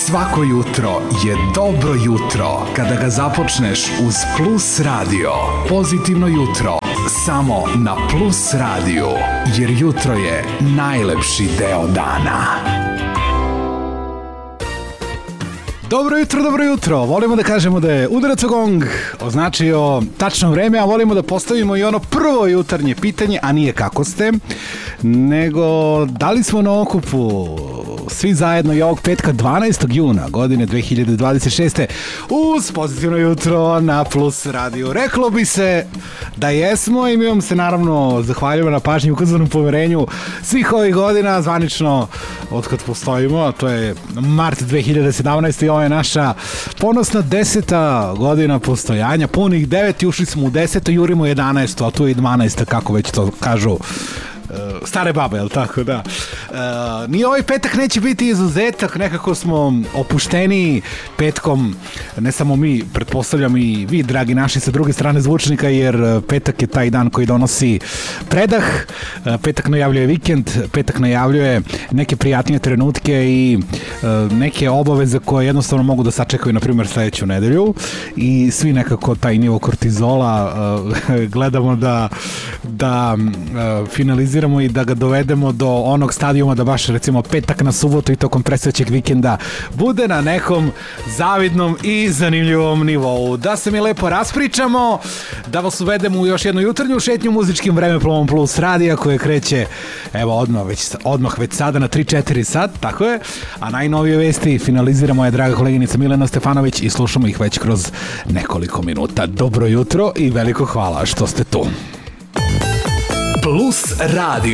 Svako jutro je dobro jutro kada ga započneš uz Plus Radio. Pozitivno jutro samo na Plus Radio, jer jutro je najlepši deo dana. Dobro jutro. Volimo da kažemo da je udarac o gong označio tačno vreme, a volimo da postavimo i ono prvo jutarnje pitanje, a nije kako ste, nego da li smo na okupu svi zajedno i ovog petka 12. juna godine 2026. uz pozitivno jutro na Plus Radio. Reklo bi se da jesmo i mi vam se naravno zahvaljujemo na pažnji i ukazanom poverenju svih ovih godina, zvanično otkad postojimo, a to je mart 2017. i ovo je naša ponosna 10. godina postojanja, punih 9 i ušli smo u 10. jurimo 11. a tu je i 12. kako već to kažu stare babe, jel tako, da. Ni ovaj petak neće biti izuzetak, nekako smo opušteniji petkom, ne samo mi, pretpostavljam i vi, dragi naši, sa druge strane zvučnika, jer petak je taj dan koji donosi predah, petak najavljuje vikend, petak najavljuje neke prijatnije trenutke i neke obaveze koje jednostavno mogu da sačekaju, na primjer, sledeću nedelju i svi nekako taj nivo kortizola gledamo da finaliziramo i da ga dovedemo do onog stadijuma da baš recimo petak na subotu i tokom predstojećeg vikenda bude na nekom zavidnom i zanimljivom nivou. Da se mi lepo raspričamo, da vas uvedemo u još jednu jutarnju šetnju muzičkim vremeplovom Plus radija koje kreće evo odmah već sada na 3-4 sat, tako je, a najnovije vesti finaliziramo je draga koleginica Milena Stefanović i slušamo ih već kroz nekoliko minuta. Dobro jutro i veliko hvala što ste tu. Plus Radio.